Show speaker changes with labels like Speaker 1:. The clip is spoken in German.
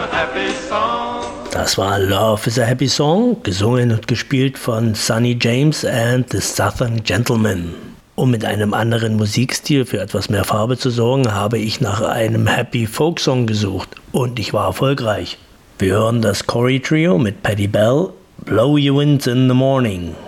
Speaker 1: Das war Love is a Happy Song, gesungen und gespielt von Sonny James and the Southern Gentlemen. Um mit einem anderen Musikstil für etwas mehr Farbe zu sorgen, habe ich nach einem Happy Folk Song gesucht und ich war erfolgreich. Wir hören das Corey Trio mit Patti Bell, Blow Your Winds in the Morning.